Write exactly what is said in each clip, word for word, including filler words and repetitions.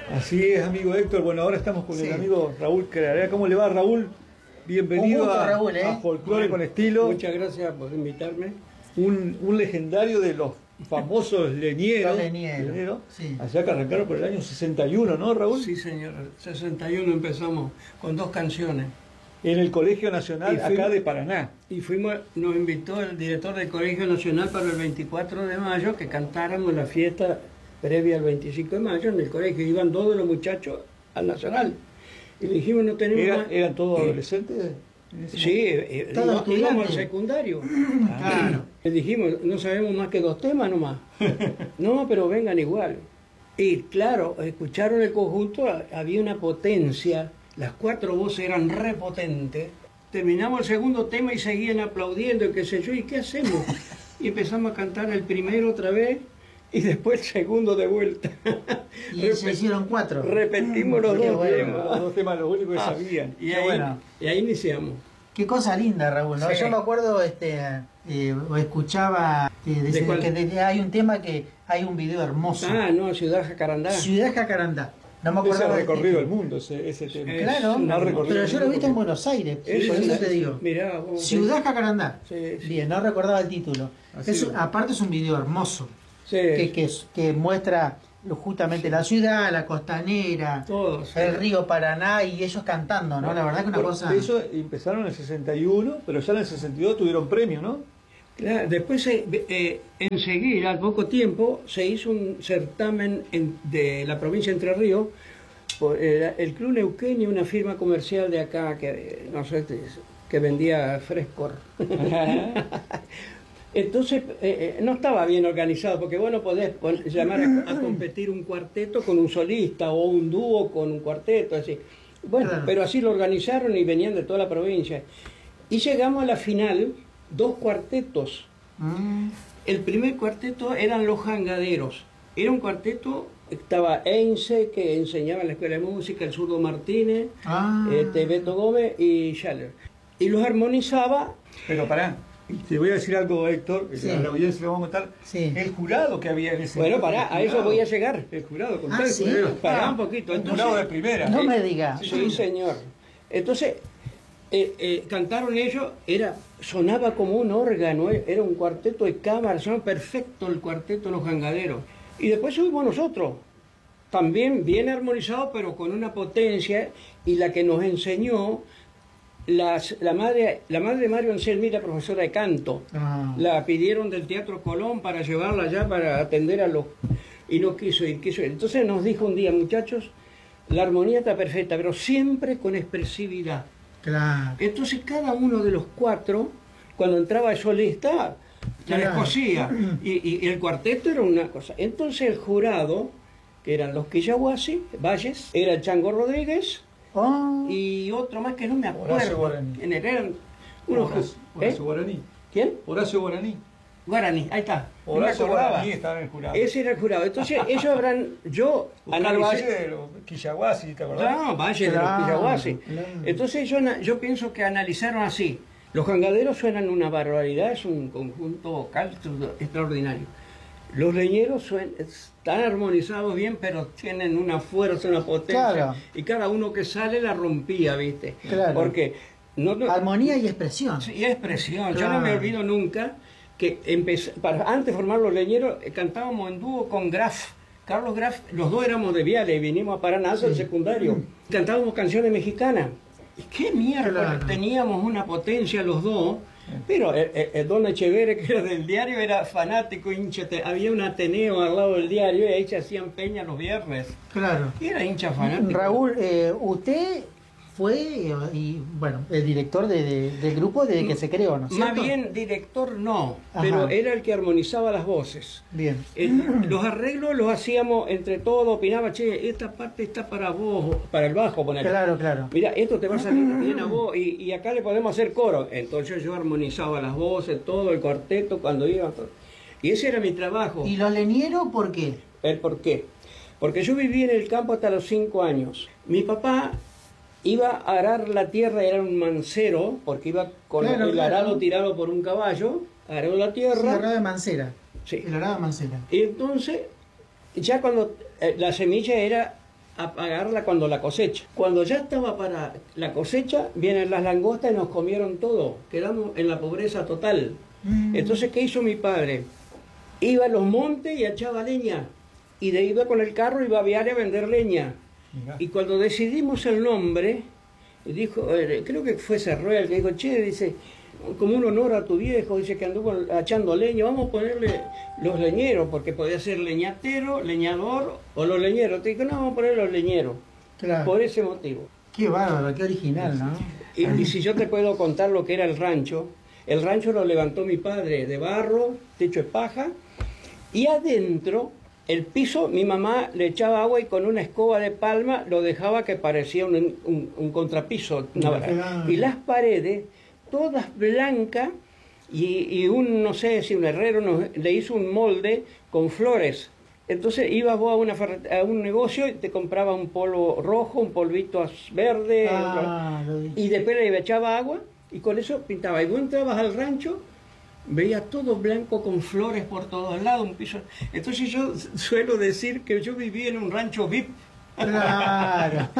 Así es, amigo Héctor. Bueno, ahora estamos con sí. el amigo Raúl Carrera. ¿Cómo le va, Raúl? Bienvenido gusto, a, Raúl, ¿eh? a Folclore bueno, con Estilo. Muchas gracias por invitarme. Un, un legendario de los famosos leñeros. Leñeros. leñeros sí. Allá que arrancaron por el año sesenta y uno, ¿no, Raúl? Sí, señor. sesenta y uno empezamos con dos canciones. En el Colegio Nacional, fuimos, acá de Paraná. Y fuimos, nos invitó el director del Colegio Nacional para el veinticuatro de mayo que cantáramos la fiesta previa al veinticinco de mayo en el colegio. Iban todos los muchachos al Nacional. Y le dijimos, no tenemos ¿Era, más... ¿Eran todos eh, adolescentes? Sí, eh, íbamos, íbamos al secundario. Claro. Le dijimos, no sabemos más que dos temas nomás. No, pero vengan igual. Y claro, escucharon el conjunto, había una potencia, las cuatro voces eran repotentes. Terminamos el segundo tema y seguían aplaudiendo y qué sé yo, ¿y qué hacemos? Y empezamos a cantar el primero otra vez y después el segundo de vuelta. Y Repet se hicieron cuatro. Repetimos los dos bueno. temas. Los dos temas, los únicos que ah, sabían. Y ahí, bueno. y ahí iniciamos. Qué cosa linda, Raúl, ¿no? Sí. Yo me acuerdo, este, eh, o escuchaba, eh, de, ¿De que de, hay un tema que hay un video hermoso. Ah, no, Ciudad Jacarandá. Ciudad Jacarandá. No me acuerdo. Ese ha recorrido el mundo, ese, ese tema. Es claro, pero yo lo he visto en Buenos Aires, es, por eso te digo. Mirá, vos, Ciudad Jacarandá. Sí, sí. Bien, no recordaba el título. Es, aparte es un video hermoso. Sí. Que, que, que muestra justamente la ciudad, la costanera, todo, sí. el río Paraná y ellos cantando, ¿no? La verdad que una Por cosa... Eso empezaron en el sesenta y uno, pero ya en el sesenta y dos tuvieron premio, ¿no? Claro, después eh, eh, enseguida, al poco tiempo, se hizo un certamen en, de la provincia de Entre Ríos por el, el Club Neuquén y una firma comercial de acá que no sé que vendía frescor. Entonces eh, eh, no estaba bien organizado, porque vos no podés llamar a, a competir un cuarteto con un solista o un dúo con un cuarteto, así. Bueno, claro. Pero así lo organizaron y venían de toda la provincia. Y llegamos a la final, dos cuartetos. Mm. El primer cuarteto eran Los Jangaderos. Era un cuarteto, estaba Einse, que enseñaba en la Escuela de Música, el zurdo Martínez, ah. este, Beto Gómez y Schaller. Y los armonizaba... Pero pará. Te voy a decir algo, Héctor, que sí. a la audiencia le vamos a contar. Sí. El jurado que había en ese Bueno, pará, a eso voy a llegar. El jurado, ah, el ¿sí? jurado. Pará un poquito. El jurado de primera. No me digas. Sí, señor. Entonces, eh, eh, cantaron ellos, era, sonaba como un órgano, era un cuarteto de cámara, sonaba perfecto el cuarteto Los Jangaderos. Y después subimos nosotros, también bien armonizado, pero con una potencia, y la que nos enseñó... Las, la, madre, la madre de Mario Anselmi era profesora de canto. Ah. La pidieron del Teatro Colón para llevarla allá para atender a los... Y no quiso ir, quiso ir. Entonces nos dijo un día, muchachos, la armonía está perfecta, pero siempre con expresividad. Claro. Entonces cada uno de los cuatro, cuando entraba el solista, la claro. descosía. Y, y el cuarteto era una cosa. Entonces el jurado, que eran los Quillahuasi, Valles, era el Chango Rodríguez... Oh. Y otro más que no me acuerdo. Horacio Guaraní. En el, eran unos, Horacio, Horacio ¿eh? Guaraní. ¿Quién? Horacio Guaraní. Guaraní, ahí está. Horacio no Guaraní estaba en el jurado. Ese era el jurado. Entonces ellos habrán, yo analicé... Valle de los Quillahuasi, ¿te acordás? No, Valle claro, de los Quillahuasi. Claro. Entonces yo, yo pienso que analizaron así. Los Jangaderos suenan una barbaridad, es un conjunto vocal extraordinario. Los leñeros suenan, están armonizados bien, pero tienen una fuerza, una potencia. Claro. Y cada uno que sale la rompía, ¿viste? Claro. Porque no, no, armonía y expresión. Sí, y expresión. Claro. Yo no me olvido nunca que empecé, para, antes de formar los leñeros eh, cantábamos en dúo con Graf. Carlos Graf, los dos éramos de Viale y vinimos a Paraná sí. al secundario. Mm. Cantábamos canciones mexicanas. ¿Y qué mierda? Claro. Teníamos una potencia los dos. Pero el, el, el don Echeverre, que era del diario, era fanático, hincha, te, había un Ateneo al lado del diario y ahí se hacían peña los viernes. Claro. Y era hincha fanático. Raúl, eh, usted fue, y bueno, el director de, de, del grupo desde que se creó, ¿no es cierto? Más bien director no, Ajá. pero era el que armonizaba las voces. Bien. El, los arreglos los hacíamos entre todos, opinaba, che, esta parte está para vos, para el bajo, poner. Claro, claro. Mira, esto te va a salir bien a vos y, y acá le podemos hacer coro. Entonces yo armonizaba las voces, todo el cuarteto cuando iba. Todo. Y ese era mi trabajo. ¿Y los leñeros por qué? ¿El por qué? Porque yo viví en el campo hasta los cinco años. Mi papá iba a arar la tierra, era un mancero, porque iba con claro, el arado claro. tirado por un caballo, aró la tierra. Sí, arado de mancera. Sí. El arado de mancera. Y entonces, ya cuando eh, la semilla era a pagarla cuando la cosecha. Cuando ya estaba para la cosecha, vienen las langostas y nos comieron todo. Quedamos en la pobreza total. Mm. Entonces, ¿qué hizo mi padre? Iba a los montes y echaba leña. Y de iba con el carro y iba a Viale a vender leña. Mira. Y cuando decidimos el nombre, dijo, creo que fue Cerruel, que dijo, che, dice, como un honor a tu viejo, dice que anduvo echando leña, vamos a ponerle los leñeros, porque podía ser leñatero, leñador o los leñeros. Te dijo, no, vamos a poner los leñeros. Claro. Por ese motivo. Qué bárbaro, qué original, ¿no? Y, y si yo te puedo contar lo que era el rancho, el rancho lo levantó mi padre de barro, techo de paja, y adentro, el piso, mi mamá le echaba agua y con una escoba de palma lo dejaba que parecía un, un, un contrapiso. Una, y las paredes, todas blancas, y, y un, no sé si un herrero nos, le hizo un molde con flores. Entonces ibas vos a, una, a un negocio y te compraba un polvo rojo, un polvito verde, ah, y después le echaba agua y con eso pintaba. Y vos entrabas al rancho, veía todo blanco con flores por todos lados, un piso. Entonces yo suelo decir que yo viví en un rancho V I P. Claro.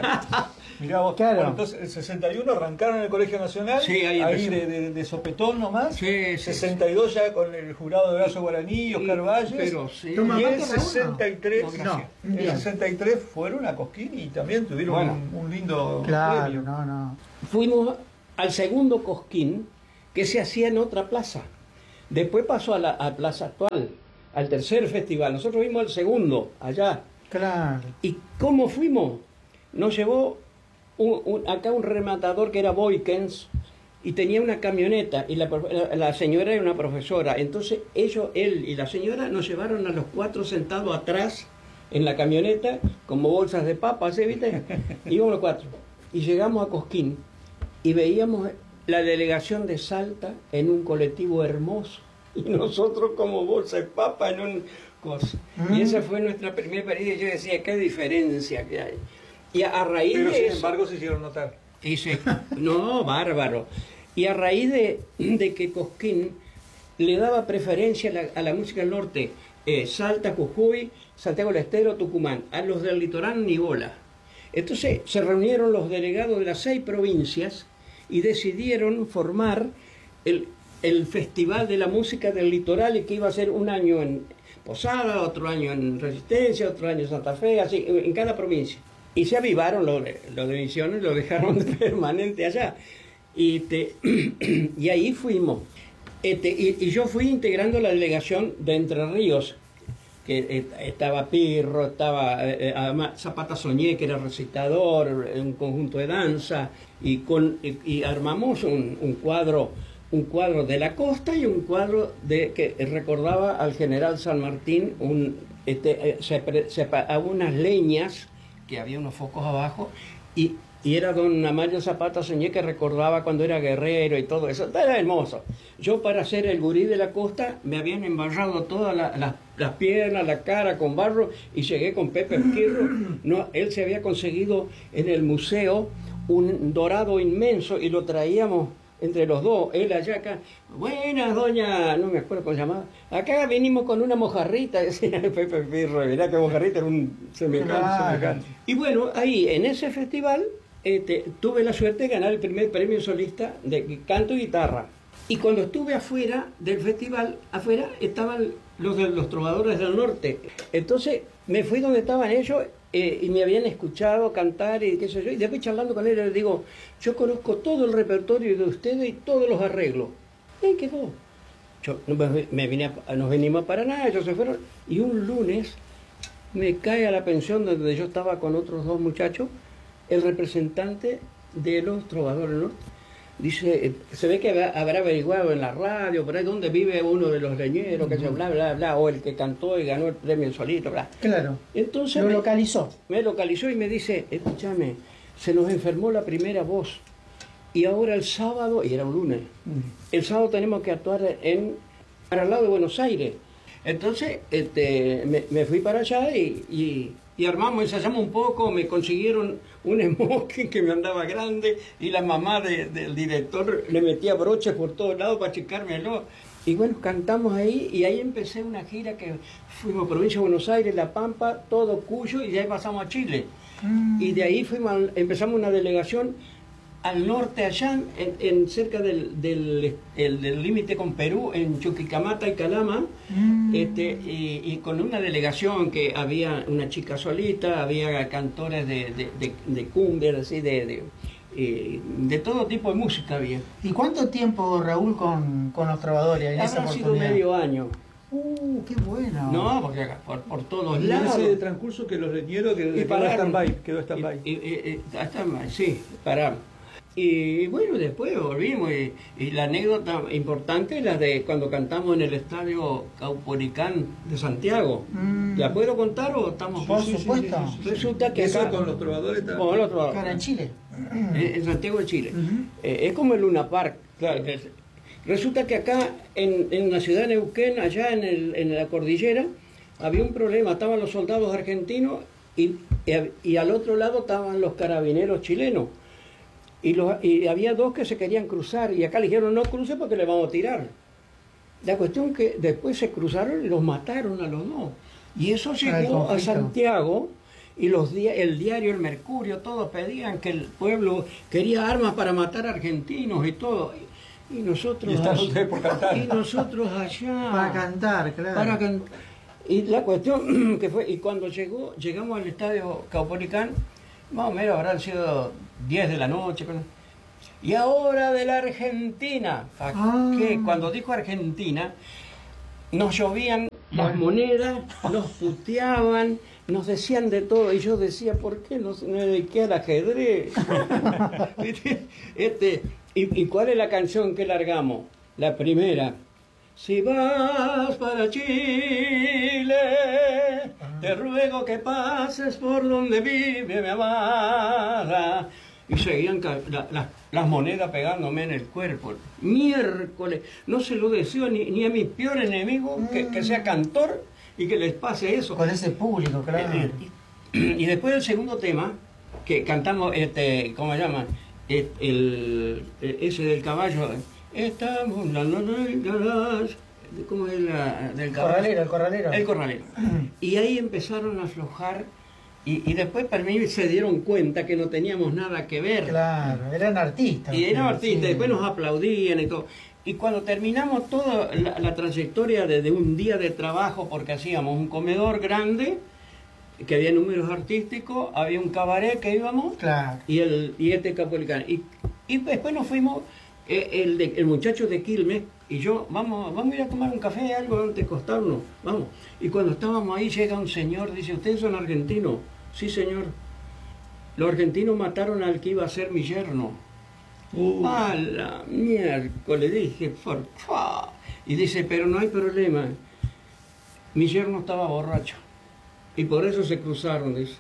Mirá vos, claro. Bueno, entonces en sesenta y uno arrancaron en el Colegio Nacional, sí, ahí, ahí de, de, de sopetón nomás, sí, sí, sesenta y dos sí. Ya con el jurado de Horacio Guaraní, Oscar Valles, pero, sí. Y en sesenta y tres, no, no, en sesenta y tres fueron a Cosquín y también tuvieron bueno, un, un lindo claro, premio. No, no. Fuimos al segundo Cosquín, que se hacía en otra plaza. Después pasó a la a plaza actual, al tercer festival. Nosotros fuimos al segundo, allá. Claro. ¿Y cómo fuimos? Nos llevó un, un, acá un rematador que era Boykens y tenía una camioneta y la, la, la señora era una profesora. Entonces ellos, él y la señora nos llevaron a los cuatro sentados atrás en la camioneta como bolsas de papas, ¿sí, viste? Íbamos los cuatro. Y llegamos a Cosquín y veíamos la delegación de Salta en un colectivo hermoso y nosotros como bolsa de papa en un cosa. Mm. Y esa fue nuestra primera experiencia. Yo decía, qué diferencia que hay. Y a, a raíz Pero de sin eso, embargo se hicieron notar. Y se, no, bárbaro. Y a raíz de, de que Cosquín le daba preferencia a la, a la música del norte, eh, Salta, Jujuy, Santiago del Estero, Tucumán, a los del litoral ni bola. Entonces se reunieron los delegados de las seis provincias y decidieron formar el, el Festival de la Música del Litoral, y que iba a ser un año en Posada, otro año en Resistencia, otro año en Santa Fe, así, en cada provincia. Y se avivaron los de, los de Misiones, lo dejaron permanente allá. Y, te, y ahí fuimos. Este, y, y yo fui integrando la delegación de Entre Ríos, que eh, estaba Pirro, estaba eh, además Zapata Soñé, que era recitador, un conjunto de danza, y, con, y, y armamos un, un cuadro un cuadro de la costa y un cuadro de que recordaba al general San Martín, un, este, se, se, a unas leñas, que había unos focos abajo, y, y era don Amayo Zapata Soñé, que recordaba cuando era guerrero y todo eso. Era hermoso. Yo, para hacer el gurí de la costa, me habían embarrado todas la, la, las piernas, la cara con barro, y llegué con Pepe Esquirro. No, él se había conseguido en el museo un dorado inmenso y lo traíamos entre los dos, él allá acá. Buenas, doña, no me acuerdo cómo se llamaba. Acá venimos con una mojarrita, decía Pepe Pirro, mirá que mojarrita era un semejante, claro. semejante. Y bueno, ahí en ese festival este, tuve la suerte de ganar el primer premio solista de canto y guitarra. Y cuando estuve afuera del festival, afuera estaban los de los trovadores del norte. Entonces me fui donde estaban ellos. Eh, y me habían escuchado cantar y qué sé yo, y después charlando con él les digo, yo conozco todo el repertorio de ustedes y todos los arreglos. Y ahí quedó. Yo, me vine a, nos venimos a Paraná, ellos se fueron, y un lunes me cae a la pensión donde yo estaba con otros dos muchachos, el representante de los trovadores del norte. Dice, se ve que habrá averiguado en la radio, por ahí donde vive uno de los leñeros, uh-huh. que se bla, bla, bla, o el que cantó y ganó el premio solito, bla. Claro. Entonces lo me, localizó. Me localizó y me dice, escúchame, se nos enfermó la primera voz. Y ahora el sábado, y era un lunes, uh-huh. el sábado tenemos que actuar en, para el lado de Buenos Aires. Entonces este, me, me fui para allá y, y, y armamos, ensayamos un poco, me consiguieron un smoking que me andaba grande y la mamá de, del director le metía broches por todos lados para achicármelo. Y bueno, cantamos ahí y ahí empecé una gira que fuimos a Provincia de Buenos Aires, La Pampa, todo Cuyo y de ahí pasamos a Chile. Mm. Y de ahí fuimos, empezamos una delegación al norte allá, en, en cerca del del del límite con Perú, en Chuquicamata y Calama, mm. este, y, y con una delegación que había una chica solita, había cantores de, de, de, de cumbia, así, de, de, eh, de todo tipo de música había. ¿Y cuánto tiempo, Raúl, con, con los trovadores en esa oportunidad? Ha sido medio año. Uh, qué bueno. No, porque por, por todos y lados. Y ese transcurso que los leñeros que quedó stand-by, quedó stand-by. Sí, paramos. Y bueno, después volvimos y, y la anécdota importante es la de cuando cantamos en el estadio Caupolicán de Santiago. Mm. ¿La puedo contar o estamos? Por sí, supuesto. Sí, sí, sí. Resulta que eso acá, con los trovadores también. Con los trovadores. Acá en Chile. En, en Santiago de Chile. Uh-huh. eh, es como el Luna Park. Claro. Resulta que acá en, en la ciudad de Neuquén, allá en, el, en la cordillera, había un problema. Estaban los soldados argentinos y, y, y al otro lado estaban los carabineros chilenos. Y, los, y había dos que se querían cruzar y acá le dijeron no cruce porque le vamos a tirar. La cuestión que después se cruzaron y los mataron a los dos. Y eso llegó a Santiago y los el diario El Mercurio, todos pedían que el pueblo quería armas para matar argentinos y todo. Y nosotros, y, allá, por cantar. y nosotros allá... Para cantar, claro. Para can, y la cuestión que fue, y cuando llegó, llegamos al estadio Caupolicán, más o menos habrán sido diez de la noche. Y ahora de la Argentina. Ah. Que cuando dijo Argentina, nos llovían las monedas, nos puteaban, nos decían de todo. Y yo decía, ¿por qué no me dediqué al ajedrez? este, y, ¿Y cuál es la canción que largamos? La primera. Si vas para Chile, te ruego que pases por donde vive mi amada. Y seguían la, la, las monedas pegándome en el cuerpo. Miércoles, no se lo deseo ni, ni a mi peor enemigo mm. que, que sea cantor y que les pase eso. Con ese público, claro. Eh, y, y después del segundo tema, que cantamos, este, ¿cómo se llama? El, el, el, ese del caballo. Estamos, la, la, la, ¿cómo es la del caballo? Corralero, el corralero. El corralero. Y ahí empezaron a aflojar y, y después para mí se dieron cuenta que no teníamos nada que ver. Claro, eran artistas. Y eran artistas, sí. Después nos aplaudían y todo. Y cuando terminamos toda la, la trayectoria de, de un día de trabajo, porque hacíamos un comedor grande, que había números artísticos, había un cabaret que íbamos, claro. y, el, y este Caupolicán. Y, y después nos fuimos... El, de, el muchacho de Quilmes y yo, vamos, vamos a ir a tomar un café, algo antes de acostarnos, vamos. Y cuando estábamos ahí llega un señor, dice, ¿ustedes son argentinos? Sí, señor. Los argentinos mataron al que iba a ser mi yerno. Uh. A la miércoles, dije, por favor. Y dice, pero no hay problema. Mi yerno estaba borracho. Y por eso se cruzaron, dice.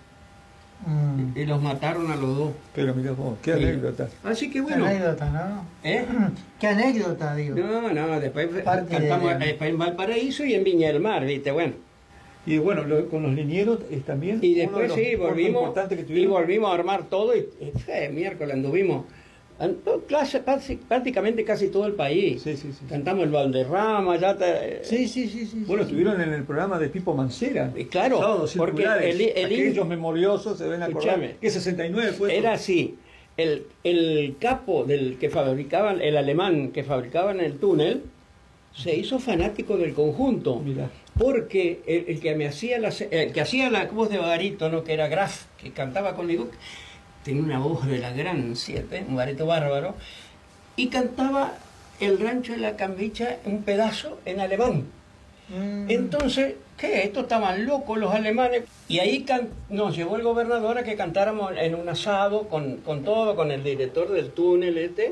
Mm. Y los mataron a los dos. Pero mira vos, qué sí. Anécdota. Así que bueno. Qué anécdota, ¿no? ¿Eh? Qué anécdota, digo. No, no, después cantamos de... en Valparaíso y en Viña del Mar, ¿viste? Bueno. Y bueno, lo, con los linieros es también. Y después sí, volvimos. Y volvimos a armar todo y eh, miércoles anduvimos. Clase, prácticamente casi todo el país. Sí, sí, sí. Cantamos el Valderrama, ya te... Sí, sí, sí, sí. Bueno, sí, estuvieron sí. en el programa de Pipo Mancera. Y claro, Sábados porque el, el, aquellos memoriosos se ven acordar. ¿Qué sesenta y nueve fue? Era así. El, el capo del que fabricaban, el alemán que fabricaban el túnel, se hizo fanático del conjunto. Mirá. Porque el, el que me hacía la, el que hacía la voz de barítono, que era Graf, que cantaba conmigo, tenía una voz de la gran siete, un bareto bárbaro, y cantaba El rancho de la Cambicha, un pedazo en alemán. Mm. Entonces, ¿qué? Estos estaban locos los alemanes. Y ahí can nos llevó el gobernador a que cantáramos en un asado con, con todo, con el director del túnel este,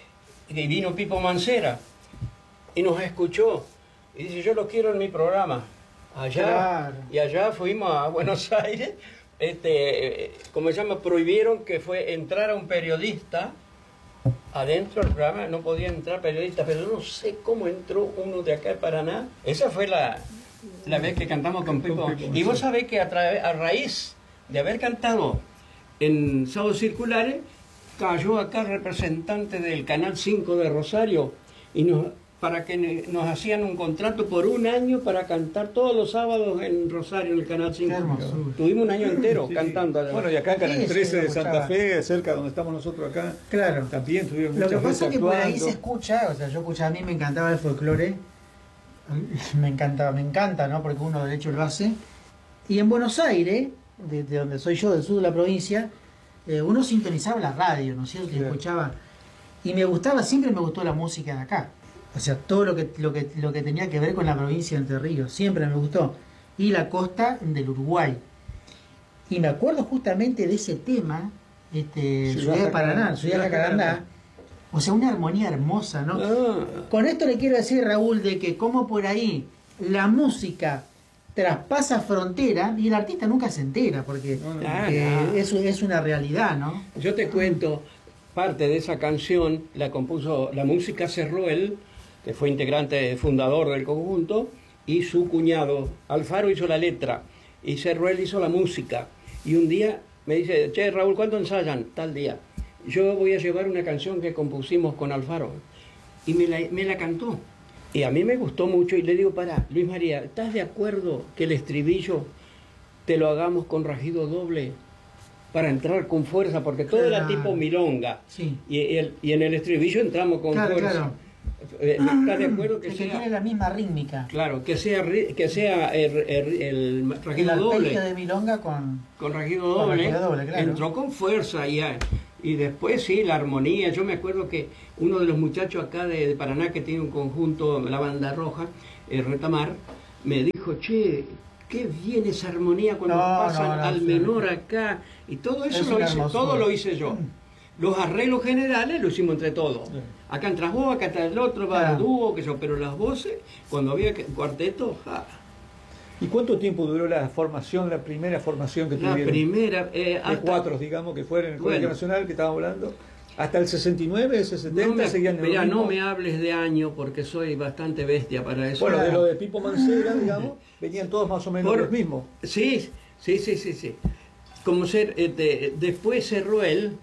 y vino Pipo Mancera, y nos escuchó, y dice, yo lo quiero en mi programa. Allá, claro. Y allá fuimos a Buenos Aires. Este, como se llama, prohibieron que fue entrar a un periodista adentro del programa, no podía entrar periodista, pero no sé cómo entró uno de acá de Paraná. Esa fue la, la vez que cantamos con Pipo. Y vos sabés que a, a raíz de haber cantado en Sábados Circulares, cayó acá el representante del Canal cinco de Rosario y nos para que nos hacían un contrato por un año para cantar todos los sábados en Rosario, en el Canal cinco. Tuvimos un año entero sí, cantando. Sí. Bueno, y acá en Canal sí, trece de Santa Fe, cerca donde estamos nosotros acá, claro. también tuvimos muchas veces Lo que pasa es que actuando. por ahí se escucha, o sea, yo escuchaba, a mí me encantaba el folclore, me encantaba, me encanta, ¿no? Porque uno de hecho lo hace. Y en Buenos Aires, de, de donde soy yo, del sur de la provincia, eh, uno sintonizaba la radio, ¿no es cierto? Y sí. escuchaba. Y me gustaba, siempre me gustó la música de acá. O sea, todo lo que, lo que lo que tenía que ver con la provincia de Entre Ríos, siempre me gustó. Y la costa del Uruguay. Y me acuerdo justamente de ese tema, este, Ciudad de Paraná, Ciudad de Jacarandá. O sea, una armonía hermosa, ¿no? Ah. Con esto le quiero decir, Raúl, de que como por ahí la música traspasa frontera y el artista nunca se entera, porque ah, no. eso es una realidad, ¿no? Yo te cuento, parte de esa canción la compuso, la música Cerruel, que fue integrante fundador del conjunto, y su cuñado Alfaro hizo la letra y Cerruel hizo la música. Y un día me dice, che, Raúl, ¿cuándo ensayan? Tal día. Yo voy a llevar una canción que compusimos con Alfaro. Y me la, me la cantó. Y a mí me gustó mucho y le digo, para, Luis María, ¿estás de acuerdo que el estribillo te lo hagamos con rajido doble? Para entrar con fuerza, porque todo claro. era tipo milonga. Sí. Y, y, el, y en el estribillo entramos con claro, fuerza. Claro. ¿Estás de acuerdo que, que sea? Que tiene la misma rítmica. Claro, que sea, que sea el, el, el rajido el doble. El de milonga con... Con rajido doble. Con doble claro. Entró con fuerza y, y después sí, la armonía. Yo me acuerdo que uno de los muchachos acá de, de Paraná, que tiene un conjunto, la Banda Roja, el Retamar, me dijo, che, qué bien esa armonía cuando no, pasan no, no, al sí. menor acá. Y todo eso lo hice, todo lo hice yo. Los arreglos generales lo hicimos entre todos. Sí. Acá entras vos, acá está el otro, va claro. el dúo, que yo, pero las voces, cuando había cuarteto... ¡ja! ¿Y cuánto tiempo duró la formación, la primera formación que tuvieron? La primera... Eh, hasta, de cuatro, digamos, que fueron en el Colegio bueno, Nacional, que estábamos hablando. ¿Hasta el sesenta y nueve, ese setenta no me, seguían en Mira, no me hables de año, porque soy bastante bestia para eso. Bueno, de lo de Pipo Mancera, digamos, venían todos más o menos Por, los mismos. Sí, sí, sí, sí, sí. Como ser... Eh, de, después cerró él...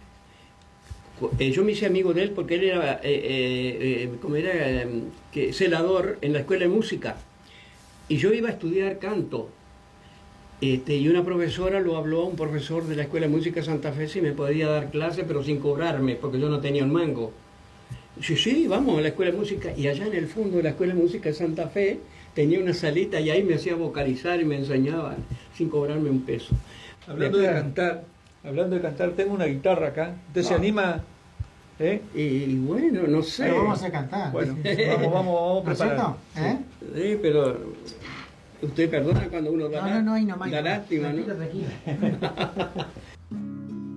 Eh, yo me hice amigo de él porque él era, eh, eh, como era eh, que celador en la escuela de música y yo iba a estudiar canto este, y una profesora lo habló a un profesor de la escuela de música de Santa Fe si me podía dar clase pero sin cobrarme porque yo no tenía un mango. Sí, sí, vamos a la escuela de música y allá en el fondo de la escuela de música de Santa Fe tenía una salita y ahí me hacía vocalizar y me enseñaban sin cobrarme un peso. Hablando de cantar, hablando de cantar, tengo una guitarra acá. ¿Usted no. se anima? ¿Eh? Y, y bueno, no sé. Pero vamos a cantar. Bueno, vamos, vamos, vamos a preparar. ¿Eh? Sí. sí, pero usted perdona cuando uno da, no, no, no, no, da lástima, ¿no? Tranquilo, tranquilo.